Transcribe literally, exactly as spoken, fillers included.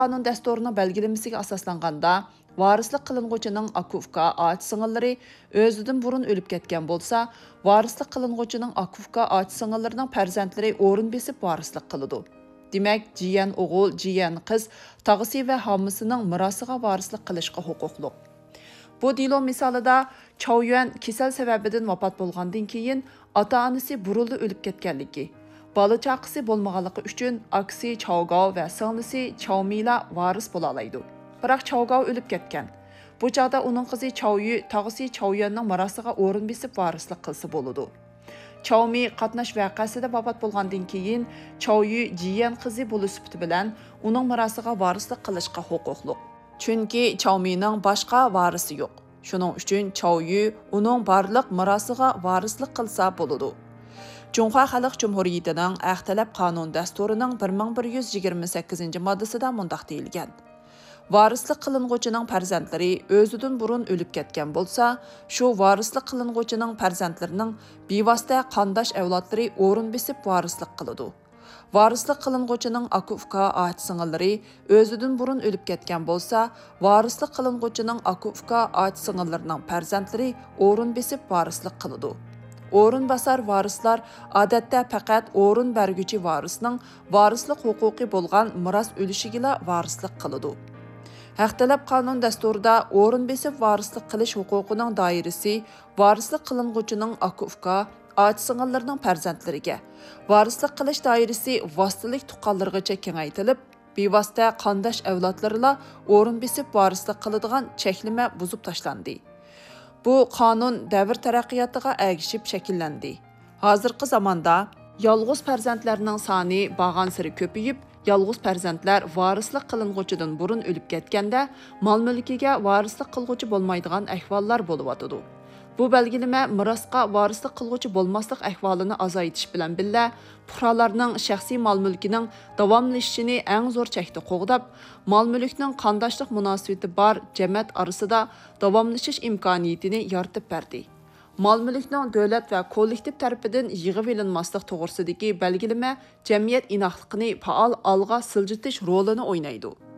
Qonun dasturinin belgilemesiga asoslanganda, varislik qilinğuchining akufka ot singillari o'zidan burun o'lib ketgan bo'lsa, varislik qilinğuchining akufka ot singillarining farzandlari o'rin besib varislik qiladi. Demak, jiyan o'g'il, jiyan qiz, tog'isi va homisining mirosiga varislik qilishga huquqli. Bu dilo misolida Chaoyuan kasal sababidan vafot bo'lgandan keyin ota-onasi burulda o'lib ketganligi, bola chaqisi bo'lmaganligi uchun aksi Chaogao va singlisi Chaomila varis bo'la oladi. Biroq Chaogao o'lib ketgan. Bu chaqda uning qizi Chaoyu tog'isi Chaoyuanning mirosiga o'rin besib varislik qilsa bo'ladi. Chaomi qatnash voqeasida vafot bo'lgandan keyin Chaoyu jiyan qizi bo'lisibdi bilan uning mirosiga varislik qilishga huquqli. Chunki Chaomining boshqa varisi yo'q. Shuning uchun Chaoyu uning barliq mirosiga varislik qilsa bo'ladi. Cunhua Xalq Cumhuriyetining Ahtalab qonun dasturining bir ming bir yuz yigirma sakkizinchi moddasida mundaq deyilgan. Varislik qilinğuchining farzandlari o'zidan burun o'lib ketgan bo'lsa, shu varislik qilinğuchining farzandlarining bevosita qondosh avlodlari o'rin besib varislik qiladi. Varislik qilinğuchining akufka ot singillari o'zidan burun o'lib ketgan bo'lsa, varislik qilinğuchining akufka ot singillarining farzandlari o'rin besib varislik qiladi. O'rin basar varislar odatda faqat o'rin berguchi varisning varislik huquqi bo'lgan miros o'lishiga varislik qiladi. Haqtalab qonun dasturida o'rin besib varislik qilish huquqining doirasi varislik qilinğuchining akufka ot singillarining farzandlariga, varislik qilish doirasi vositalik tuqqanlargacha kengaytirilib, bevosita qondosh avlodlarla o'rin besib varislik qiladigan cheklama buzib tashlandi. Bu qonun davr taraqqiyotiga ergishib shakllandi. Hozirgi zamonda yolg'iz farzandlarning soni bag'an siri ko'payib, yolg'iz farzandlar varislik qilinğuchidan burun o'lib ketganda, mol-mulkiga varislik qilg'uchi bo'lmaydigan ahvollar bo'layotdi. Bu belgilama mirosga varislik qilg'uchi bo'lmaslik ahvolini azaytish bilan birga, fuqarolarning shaxsiy mol-mulkining davomlashishini eng zo'r chekda qo'g'dab, mol-mulkning qondoshlik munosabati bor jamiyat orasida davomlashish imkoniyatini yaratib berdi. Mol-mulkning davlat va kollektiv tarafidan yig'ib olinmaslik to'g'risidagi belgilama jamiyat inoqligini faol olg'a siljitish rolini o'ynaydi.